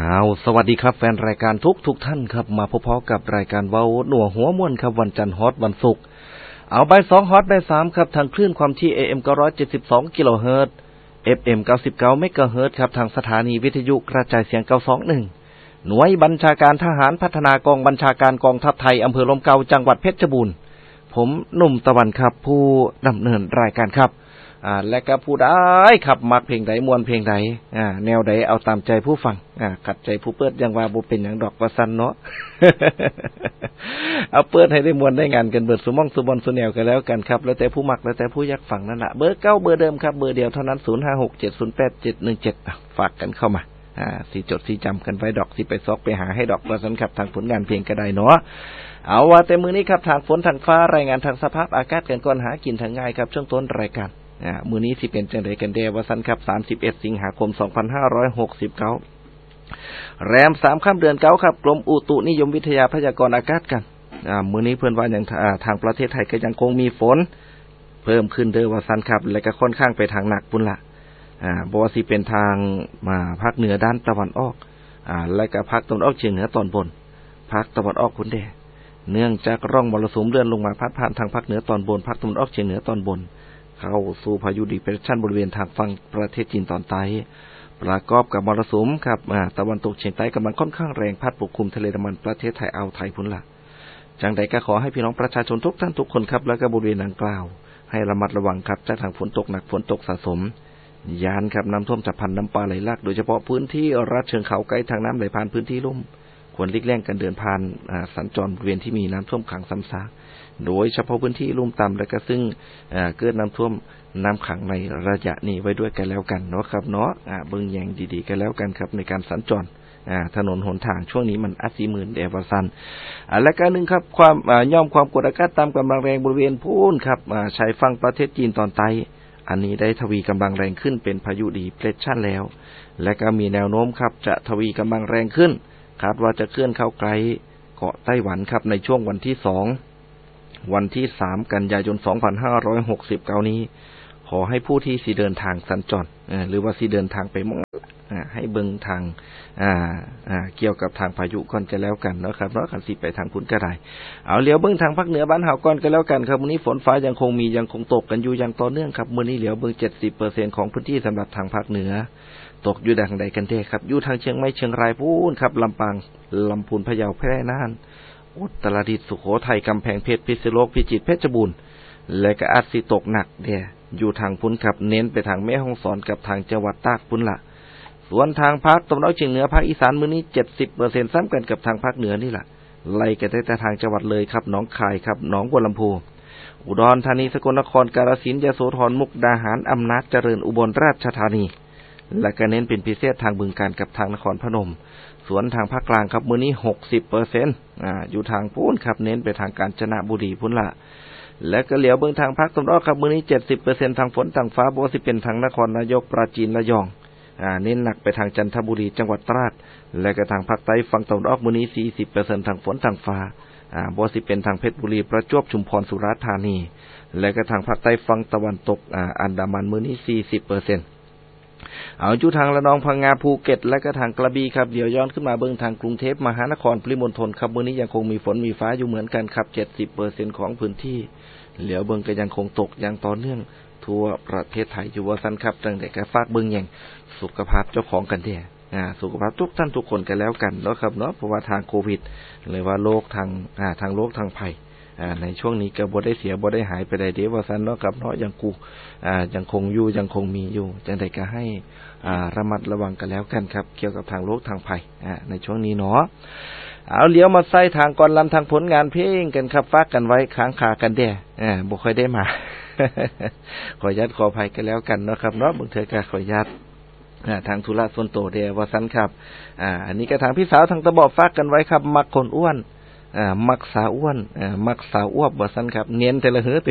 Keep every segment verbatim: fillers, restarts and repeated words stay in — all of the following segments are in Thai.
าวสวัสดีครับแฟนรายการทุกทุกท่านครับมาพบๆกับรายการเว้าหนัวหัวม่วนครับวันจันทร์ฮอตวันศุกร์เอาใบสองฮอตใบสามครับทางคลื่นความถี่ เอ เอ็ม เก้าร้อยเจ็ดสิบสองกิโลเฮิรตซ์ เอฟ เอ็ม เก้าสิบเก้าเมกะเฮิรตซ์ครับทางสถานีวิทยุกระจายเสียงเก้าสองเอ็ดหน่วยบัญชาการทหารพัฒนากองบัญชาการกองทัพไทยอำเภอลมเก่าจังหวัดเพชรบูรณ์ผมหนุ่มตะวันครับผู้ดำเนินรายการครับอ่าและก็ผู้ใดครับมักเพลงใดม่วนเพลงใดอ่าแนวใดเอาตามใจผู้ฟังอ่าขัดใจผู้เปิดยังว่าบ่เป็นหยังดอกว่าซั่นเนาะ เอาเปิดให้ได้ม่วนได้งานกันเบิดสุมองสุบอนสุแนวกันแล้วกันครับแล้วแต่ผู้มักแล้วแต่ผู้อยากฟังนั่นล่ะเบอร์เก้าเบอร์เดิมครับเบอร์เดียวเท่านั้นศูนย์ ห้า หก เจ็ด ศูนย์ แปด เจ็ด หนึ่ง เจ็ดอ่ะฝากกันเข้ามาอ่าสิจดสิจำกันไว้ดอกสิไปซอกไปหาให้ดอกว่าซั่นครับทางผลงานเพลงก็ได้เนาะเอาว่าแต่มื้อนี้ครับทางฝนทางฟ้ารายงานทางสภาพอากาศกันก่อนหากินทางง่ายครับช่วงต้นรายการอ่ามื้อนี้สิเป็นจังได๋กันแด่ว่าซั่นครับสามสิบเอ็ดสิงหาคมสองพันห้าร้อยหกสิบเก้าแรมสามค่ำเดือนเก้าครับกรมอุตุนิยมวิทยาพยากรณ์อากาศกันอ่ามื้อนี้เพิ่นว่าหยังอ่าทางประเทศไทยก็ยังคงมีฝนเพิ่มขึ้นเด้อว่าซั่นครับและก็ค่อนข้างไปทางหนักพุ่นล่ะอ่าบ่ว่าสิเป็นทางมาภาคเหนือด้านตะวันออกอ่าและก็ภาคตะวันออกเฉียงเหนือตอนบนภาคตะวันออกพุ่นเด้เนื่องจากร่องมรสุมเลื่อนลงมาพัดผ่านทางภาคเหนือตอนบนภาคตะวันออกเฉียงเหนือตอนบนเข้าสู่พายุดีเพรสชันบริเวณทางฝั่งประเทศจีนตอนใต้ประกอบกับมรสุมครับอ่าตะวันตกเฉียงใต้กำลังค่อนข้างแรงพัดปกคลุมทะเลอันดามันประเทศไทยอ่าวไทยพุ่นล่ะจังใดก็ขอให้พี่น้องประชาชนทุกท่านทุกคนครับแล้วก็บริเวณดังกล่าวให้ระมัดระวังครับจากทางฝนตกหนักฝนตกสะสมยานครับน้ำท่วมฉับพลันน้ำป่าไหลหลากโดยเฉพาะพื้นที่รัฐเชิงเขาใกล้ทางน้ำไหลผ่านพื้นที่ลุ่มควรหลีกเลี่ยงการเดินผ่านสัญจรบริเวณที่มีน้ำท่วมขังซ้ำซากโดยเฉพาะพื้นที่ลุ่มต่ำและก็ซึ่งเกิดน้ำท่วมน้ำขังในระยะนี้ไว้ด้วยกันแล้วกันเนาะครับเนาะเบิ่งแยงดีๆกันแล้วกันครับในการสัญจรถนนหนทางช่วงนี้มันอัศมื่นแดดว่าซั่นและก็นึงครับความย่อมความกดอากาศต่ำกำลังแรงบริเวณพูนครับชายฝั่งประเทศจีนตอนใต้อันนี้ได้ทวีกำลังแรงขึ้นเป็นพายุดีเพรสชั่นแล้วและก็มีแนวโน้มครับจะทวีกำลังแรงขึ้นคาดว่าจะเคลื่อนเข้าใกล้เกาะไต้หวันครับในช่วงวันที่สองวันที่สามกันยายนสองพันห้าร้อยหกสิบเก้านี้ขอให้ผู้ที่สิเดินทางสัญจรหรือว่าสิเดินทางไปมองให้เบิ่งทางอ่าอ่าเกี่ยวกับทางพายุก่อนจะแล้วกันเนาะครับเนาะคันสิไปทางพุ่นก็ได้เอาเหลียวเบิ่งทางภาคเหนือบ้านเฮาก่อนก็แล้วกันครับมื้อนี้ฝนฟ้ายังคงมียังคงตกกันอยู่อย่างต่อเนื่องครับมื้อนี้เหลียวเบิ่ง เจ็ดสิบเปอร์เซ็นต์ ของพื้นที่สำหรับทางภาคเหนือตกอยู่ทางใดกันแท้ครับอยู่ทางเชียงใหม่เชียงรายพูนครับลำปางลำพูนพะเยาแพร่น่านอุตรดิตถ์สุโขทัยกำแพงเพชรพิษณุโลกพิจิตรเพชรบูรณ์และก็อาจสิตกหนักแด่อยู่ทางพุ่นครับเน้นไปทางแม่ฮ่องสอนกับทางจังหวัดตากพุ่นล่ะส่วนทางภาคตะวันออกเฉียงเหนือภาคอีสานมื้อนี้ เจ็ดสิบเปอร์เซ็นต์ ซ้ำกันกับทางภาคเหนือนี่ล่ะไล่กันแต่ทางจังหวัดเลยครับหนองคายครับหนองบัวลำพูอุดรธานีสกลนครกาฬสินธุ์ยโสธรมุกดาหารอำนาจเจริญอุบลราชธานีและก็เน้นเป็นพิเศษทางบึงกาฬกับทางนครพนมส่วนทางภาคกลางครับมื้อนี้ หกสิบเปอร์เซ็นต์ อ่าอยู่ทางพูนครับเน้นไปทางกาญจนบุรีพุ่นล่ะและก็เหลียวเบิ่งทางภาคตะวันออกครับมื้อนี้ เจ็ดสิบเปอร์เซ็นต์ ทางฝนทางฟ้าบ่ว่าสิเป็นทางนครนายกปราจีนระยองอ่าเน้นหนักไปทางจันทบุรีจังหวัดตราดและก็ทางภาคใต้ฝั่งตะวันออกมื้อนี้ สี่สิบเปอร์เซ็นต์ ทางฝนทางฟ้าอ่าบ่ว่าสิเป็นทางเพชรบุรีประจวบชุมพรสุราษฎร์ธานีและก็ทางภาคใต้ฝั่งตะวันตกอ่าอันดามันมื้อนี้ สี่สิบเปอร์เซ็นต์เอาอยู่ทางระนองพังงาภูเก็ตและก็ทางกระบี่ครับเดี๋ยวย้อนขึ้นมาเบิ่งทางกรุงเทพมหานครปริมณฑลครับมื้อนี้ยังคงมีฝนมีฟ้าอยู่เหมือนกันครับ เจ็ดสิบเปอร์เซ็นต์ ของพื้นที่เหลียวเบิ่งก็ยังคงตกอย่างต่อเนื่องทั่วประเทศไทยอยู่ว่าซั่นครับจังได๋ก็ฝากเบิ่งแยงสุขภาพเจ้าของกันแท้อ่าสุขภาพทุกท่านทุกคนกันแล้วกันเนาะครับเนาะเพราะว่าทางโควิดหรือว่าโรคทางอ่าทางโรคทางภัยอ่าในช่วงนี้ก็บ่ได้เสียบ่ได้หายไปได้เด้ว่าซั่นเนาะครับเนาะยังกูอ่ายังคงอยู่ยังคงมีอยู่จังได๋ก็ให้อ่าระมัดระวังกันแล้วกันครับเกี่ยวกับทางโรคทางภัยอ่าในช่วงนี้เนาะเอาเลี้ยวมาใส่ทางก่อนลำทางผลงานเพลงกันครับฝากกันไว้ค้างคากันแด่อ่าบ่ค่อยได้มา ขออนุญาตขออภัยกันแล้วกันเนาะครับเนาะบางเทื่อก็ขออนุญาตอ่าทางธุระส่วนตัวเด้ว่าซั่นครับอ่าอันนี้ก็ทางพี่สาวทางตะบอกฝากกันไว้ครับมักคนอ้วนอ่ามักสาวอ้วนอ่ามักสาวอ้วบว่าซั่นครับเนียนแต่ละเฮือติ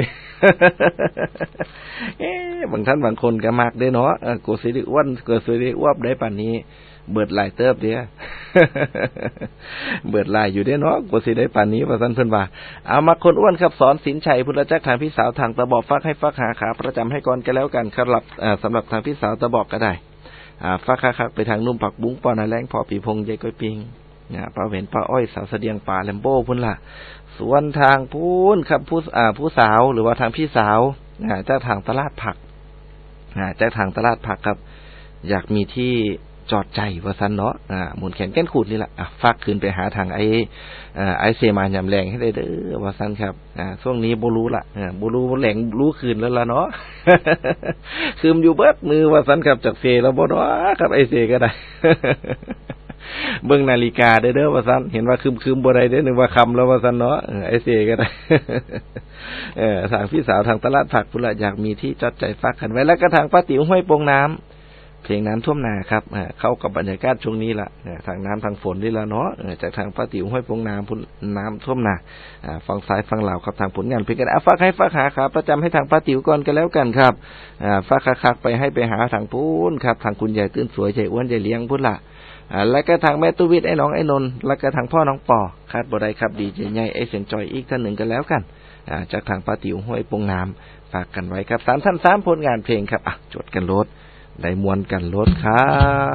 เอ๊ะบางท่านบางคนก็มักเด้เนาะเออกูสิได้อ้วนกูสิได้อ้วบได้ปานนี้เบิดหลายเติบเด้อ เบิดหลายอยู่เด้เนาะกูสิได้ปานนี้ว่าซั่นเพิ่นว่าเอามักคนอ้วนครับสอนศิลป์ชัยพุทธจักรทางพี่สาวทางตะบอกฝากให้ฝากหาขาประจำให้ก่อนก็แล้วกันครับอ่าสำหรับทางพี่สาวตะบอกก็ได้อ่าฟ้าคักๆไปทางนุ่มผักบุ้งปอนาแรงพอปีพงยายก้อยปิงอ่าป้าเห็นป้าอ้อยสาวเสดียงป่าแลมโบ้พุ่นล่ะส่วนทางพูนครับผู้อ่าผู้สาวหรือว่าทางพี่สาวอ่าจากทางตลาดผักอ่าจากทางตลาดผักครับอยากมีที่จอดใจว่าซั่นเนาะอ่าหมุนแขนแก้นขูดนี่แหละอ่ะฝากคืนไปหาทางไอ้อ่าไอ้เสมายำแรงให้ได้เด้อว่าซั่นครับอ่าช่วงนี้บ่รู้ละอ่าบ่รู้แหลงรู้คืนแล้วล่ะเนาะ คืมอยู่เบิดมือว่าซั่นครับจากเสแล้วบ่เนาะครับไอ้เสก็ได้ เบิ่งนาฬิกาเด้อเด้อว่าซั่นเห็นว่าคึมๆบ่ได้เด้อนึกว่าค่ำแล้วว่าซั่นเนาะไอ้เสก็ได้ เออทางพี่สาวทางตลาดผักพุ่นล่ะอยากมีที่จอดใจฝากกันไว้แล้วก็ทางป้าติ๋วห้วยโป่งน้ำเพลงน้ำท่วมนาครับเข้ากับบรรยากาศช่วงนี้ละทางน้ำทางฝนนี่ละเนาะจากทางป้าติ๋วห้วยโป่งน้ำน้ำท่วมนาฟังซ้ายฟังเหล่าครับทางผลงานเพลงกันฝากให้ฝากหาครับประจำให้ทางป้าติ๋วก่อนกันแล้วกันครับฝากคักๆไปให้ไปหาทางพูนครับทางคุณยายตื้นสวยใจอ้วนใจเลี้ยงพุ่นละแล้วก็ทางแม่ตุ้วิทย์ไอ้น้องไอ้นนท์แล้วก็ทางพ่อน้องปอคาดบ่ได้ครับดีใจใหญ่ไอ้เสียนจอยอีกท่านหนึ่งกันแล้วกันจากทางป้าติ๋วห้วยโป่งน้ำฝากกันไว้ครับสามท่านสามผลงานเพลงครับอ่ะจดกันโลดได้มวนกันโลดครับ